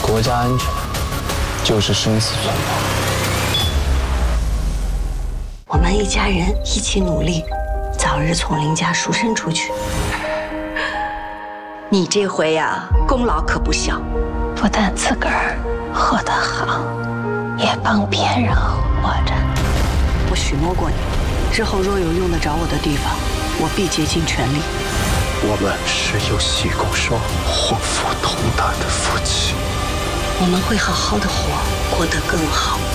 国家安全就是生死存亡。 我们一家人一起努力，早日从林家赎身出去。你这回呀，功劳可不小， 不但自个儿活得好，也帮别人活着。 我许诺过你，之后若有用得着我的地方，我必竭尽全力。 我们是有喜共双、祸福同担的夫妻。 我们会好好的活，过得更好。